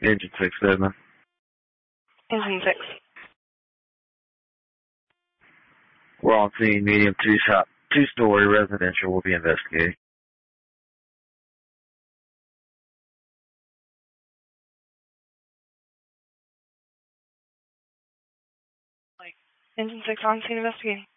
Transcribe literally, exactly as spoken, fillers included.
Engine six seven. Engine six. We're on scene, medium two shop, two story residential. We'll be investigating. Engine six on scene investigating.